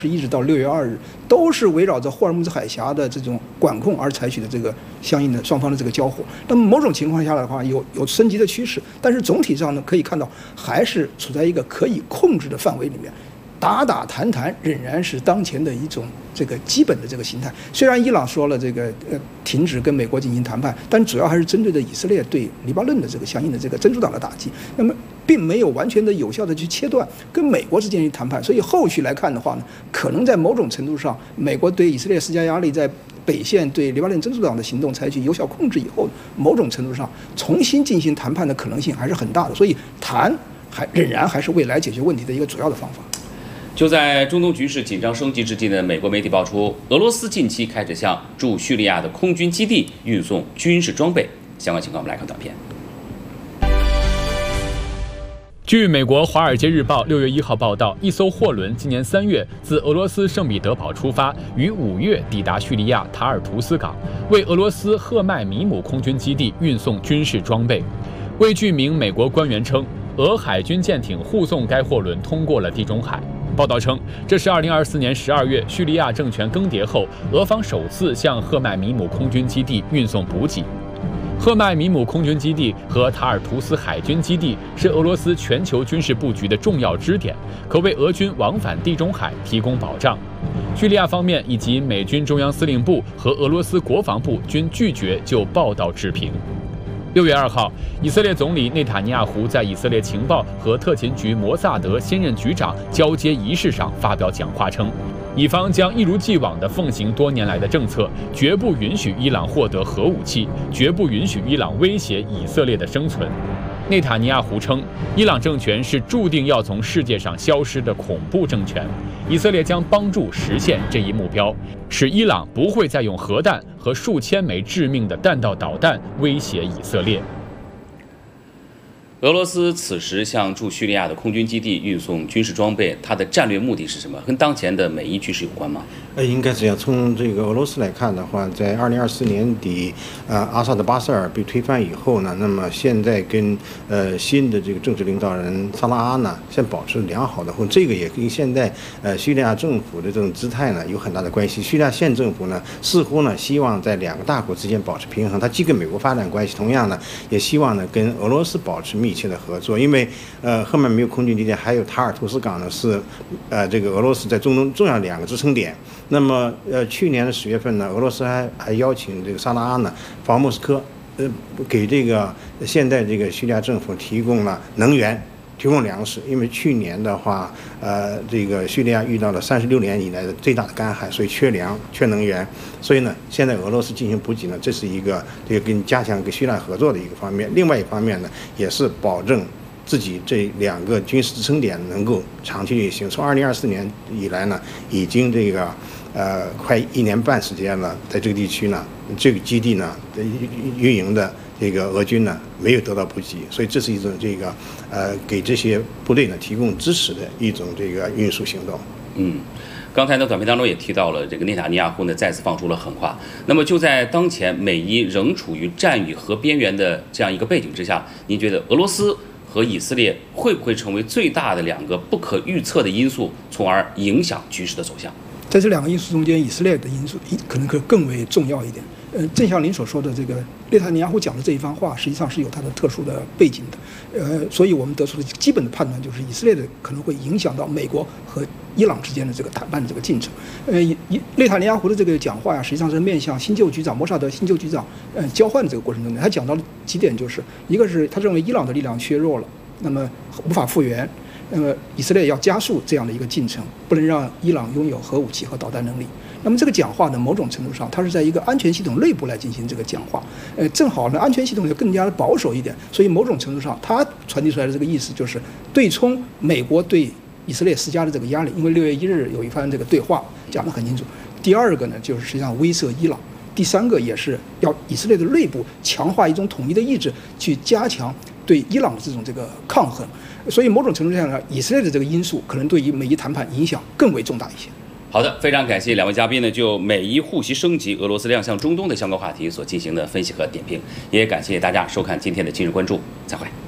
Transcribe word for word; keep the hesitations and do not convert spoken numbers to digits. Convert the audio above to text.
一直到六月二日，都是围绕着霍尔木兹海峡的这种管控而采取的这个相应的双方的这个交火。那么某种情况下的话，有有升级的趋势，但是总体上呢，可以看到还是处在一个可以控制的范围里面。打打谈谈仍然是当前的一种这个基本的这个形态。虽然伊朗说了这个呃停止跟美国进行谈判，但主要还是针对的以色列对黎巴嫩的这个相应的这个真主党的打击。那么并没有完全的有效的去切断跟美国之间的谈判，所以后续来看的话呢，可能在某种程度上，美国对以色列施加压力，在北线对黎巴嫩真主党的行动采取有效控制以后，某种程度上重新进行谈判的可能性还是很大的。所以谈还仍然还是未来解决问题的一个主要的方法。 就在中东局势紧张升级之际呢，美国媒体爆出，俄罗斯近期开始向驻叙利亚的空军基地运送军事装备。相关情况我们来看短片。 据美国《华尔街日报》六月一号报道，一艘货轮今年三月自俄罗斯圣彼得堡出发，于五月抵达叙利亚塔尔图斯港，为俄罗斯赫迈米姆空军基地运送军事装备。未具名美国官员称，俄海军舰艇护送该货轮通过了地中海。报道称，这是二零二四年十二月叙利亚政权更迭后，俄方首次向赫迈米姆空军基地运送补给。赫迈米姆空军基地和塔尔图斯海军基地是俄罗斯全球军事布局的重要支点，可为俄军往返地中海提供保障。叙利亚方面以及美军中央司令部和俄罗斯国防部均拒绝就报道置评。六月二号，以色列总理内塔尼亚胡在以色列情报和特勤局摩萨德现任局长交接仪式上发表讲话称，以方将一如既往地奉行多年来的政策，绝不允许伊朗获得核武器，绝不允许伊朗威胁以色列的生存。内塔尼亚胡称，伊朗政权是注定要从世界上消失的恐怖政权，以色列将帮助实现这一目标，使伊朗不会再用核弹和数千枚致命的弹道导弹威胁以色列。 俄罗斯此时向驻叙利亚的空军基地运送军事装备，它的战略目的是什么？跟当前的美伊局势有关吗？ 呃，应该这样。从这个俄罗斯来看的话，在二零二四年底，呃，阿萨德巴塞尔被推翻以后呢，那么现在跟呃新的这个政治领导人萨拉阿呢，现保持良好的，或这个也跟现在呃叙利亚政府的这种姿态呢有很大的关系。叙利亚现政府呢，似乎呢希望在两个大国之间保持平衡，它既跟美国发展关系，同样呢也希望呢跟俄罗斯保持密切的合作，因为呃赫曼没有空军基地，还有塔尔图斯港呢是呃这个俄罗斯在中东重要两个支撑点。那么呃去年的十月份呢，俄罗斯还还邀请这个萨拉阿呢访莫斯科，呃给这个现在这个叙利亚政府提供了能源。提供粮食，因为去年的话，呃，这个叙利亚遇到了三十六年以来的最大的干旱，所以缺粮、缺能源，所以呢，现在俄罗斯进行补给呢，这是一个这个跟加强跟叙利亚合作的一个方面。另外一方面呢，也是保证自己这两个军事支撑点能够长期运行。从二零二四年以来呢，已经这个呃快一年半时间了，在这个地区呢，这个基地呢运营的。这个俄军呢没有得到补给，所以这是一种这个呃给这些部队呢提供支持的一种这个运输行动。 嗯，刚才呢短片当中也提到了这个内塔尼亚胡呢再次放出了狠话。那么就在当前美伊仍处于战与和边缘的这样一个背景之下，您觉得俄罗斯和以色列会不会成为最大的两个不可预测的因素，从而影响局势的走向？ 在这两个因素中间，以色列的因素可能可更为重要一点。呃，正像您所说的，这个内塔尼亚胡讲的这一番话，实际上是有它的特殊的背景的。呃，所以我们得出的基本的判断就是，以色列的可能会影响到美国和伊朗之间的这个谈判的这个进程。呃，内塔尼亚胡的这个讲话呀，实际上是面向新旧局长摩萨德新旧局长呃交换的这个过程中间，他讲到了几点，就是一个是他认为伊朗的力量削弱了，那么无法复原。那么以色列要加速这样的一个进程，不能让伊朗拥有核武器和导弹能力。那么这个讲话呢，某种程度上，它是在一个安全系统内部来进行这个讲话。呃，正好呢，安全系统就更加的保守一点，所以某种程度上，它传递出来的这个意思就是对冲美国对以色列施加的这个压力。因为六月一日有一番这个对话讲得很清楚。第二个呢，就是实际上威慑伊朗。第三个也是要以色列的内部强化一种统一的意志，去加强对伊朗的这种这个抗衡。所以某种程度上呢，以色列的这个因素可能对于美伊谈判影响更为重大一些。 好的，非常感谢两位嘉宾呢就美伊互袭升级、俄罗斯亮相中东的相关话题所进行的分析和点评，也感谢大家收看今天的今日关注，再会。